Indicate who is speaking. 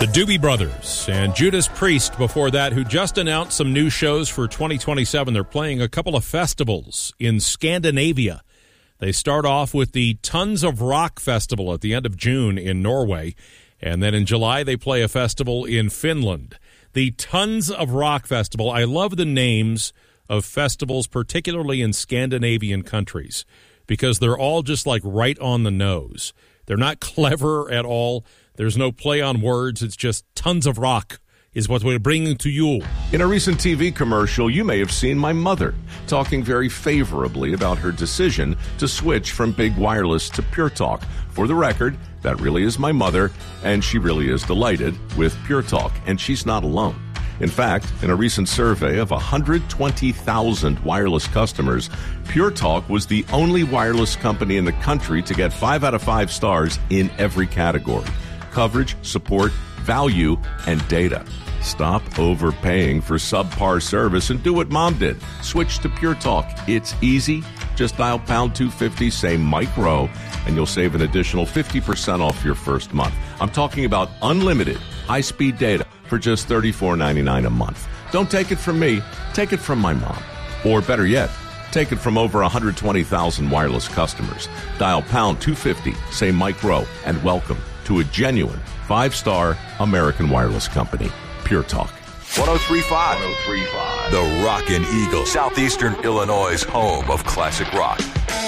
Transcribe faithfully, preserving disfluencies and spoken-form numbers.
Speaker 1: The Doobie Brothers and Judas Priest before that, who just announced some new shows for twenty twenty-seven. They're playing a couple of festivals in Scandinavia. They start off with the Tons of Rock Festival at the end of June in Norway. And then in July, they play a festival in Finland. The Tons of Rock Festival. I love the names of festivals, particularly in Scandinavian countries, because they're all just like right on the nose. They're not clever at all. There's no play on words. It's just tons of rock is what we're bringing to you.
Speaker 2: In a recent T V commercial, you may have seen my mother talking very favorably about her decision to switch from Big Wireless to Pure Talk. For the record, that really is my mother, and she really is delighted with Pure Talk, and she's not alone. In fact, in a recent survey of one hundred twenty thousand wireless customers, Pure Talk was the only wireless company in the country to get five out of five stars in every category: coverage, support, value, and data. Stop overpaying for subpar service and do what Mom did. Switch to Pure Talk. It's easy. Just dial pound two fifty, say micro, and you'll save an additional fifty percent off your first month. I'm talking about unlimited high-speed data for just thirty-four ninety-nine a month. Don't take it from me. Take it from my mom. Or better yet, take it from over one hundred twenty thousand wireless customers. Dial pound two fifty, say micro, and welcome to a genuine five-star American wireless company, Pure Talk.
Speaker 3: one oh three point five. one oh three point five. The Rockin' Eagle, Southeastern Illinois' home of classic rock.